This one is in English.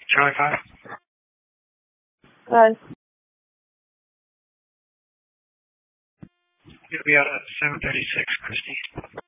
Charlie 5. Buzz. You'll be out at 7:36, Christy.